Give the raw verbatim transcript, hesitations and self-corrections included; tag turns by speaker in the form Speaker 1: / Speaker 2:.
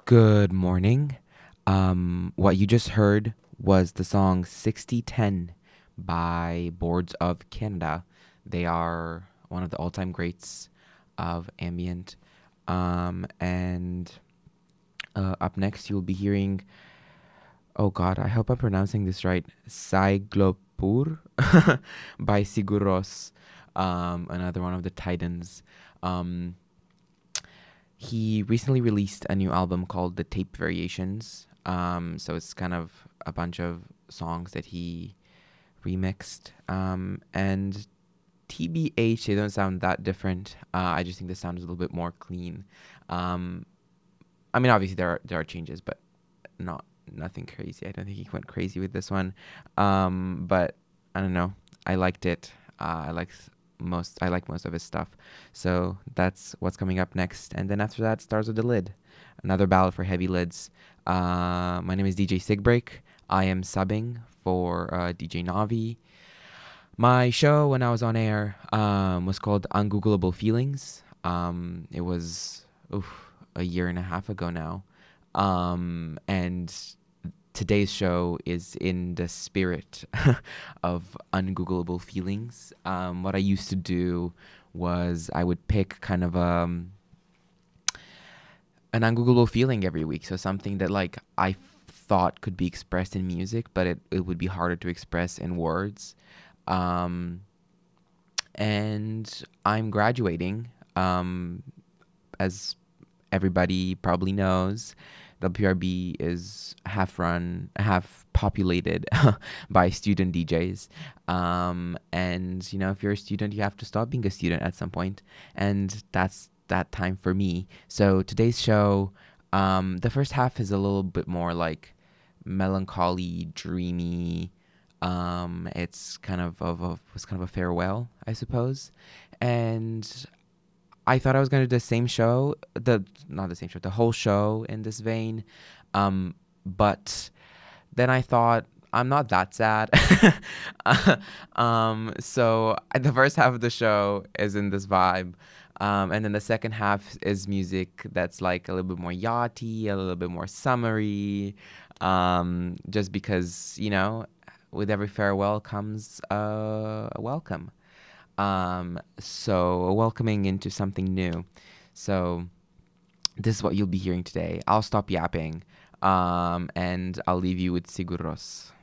Speaker 1: Good morning. Um, what you just heard was the song sixty ten by Boards of Canada. They are one of the all time greats of ambient. Um, and uh, Up next, you'll be hearing, oh God, I hope I'm pronouncing this right, Saiglopur by Siguros, um, another one of the Titans. Um, He recently released a new album called The Tape Variations. Um, so it's kind of a bunch of songs that he remixed. Um, and T B H, they don't sound that different. Uh, I just think the sound is a little bit more clean. Um, I mean, obviously there are there are changes, but not nothing crazy. I don't think he went crazy with this one. Um, but I don't know. I liked it. Uh, I like most. I like most of his stuff. So that's what's coming up next. And then after that, Stars of the Lid, another ballad for heavy lids. Uh, my name is D J Sigbreak. I am subbing for uh, D J Navi. My show when I was on air um, was called Ungoogleable Feelings. Um, it was oof, a year and a half ago now. Um, and today's show is in the spirit of ungoogleable feelings. Um, what I used to do was I would pick kind of um, an ungoogleable feeling every week. So something that like I thought could be expressed in music, but it, it would be harder to express in words. Um, and I'm graduating, um, as everybody probably knows. W P R B is half run, half populated by student D Js. Um, and, you know, if you're a student, you have to stop being a student at some point. And that's that time for me. So today's show, um, the first half is a little bit more like melancholy, dreamy. Um, it's kind of, of, of was kind of a farewell, I suppose. And I thought I was gonna do the same show, the not the same show, the whole show in this vein. Um, but then I thought I'm not that sad. um, so I- the first half of the show is in this vibe. Um, and then the second half is music that's like a little bit more yachty, a little bit more summery. Um, just because, you know, with every farewell comes uh, a welcome. Um, so welcoming into something new. So this is what you'll be hearing today. I'll stop yapping, um, and I'll leave you with Siguros.